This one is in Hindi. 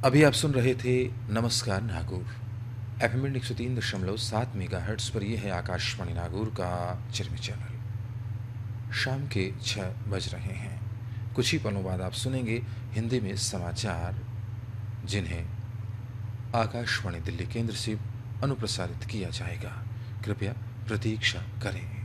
अभी आप सुन रहे थे नमस्कार नागौर। एफएम 103.7 मेगाहर्ट्ज़ पर यह है आकाशवाणी नागौर का चिरमी चैनल। शाम के 6 बज रहे हैं। कुछ ही पलों बाद आप सुनेंगे हिंदी में समाचार, जिन्हें आकाशवाणी दिल्ली केंद्र से अनुप्रसारित किया जाएगा। कृपया प्रतीक्षा करें।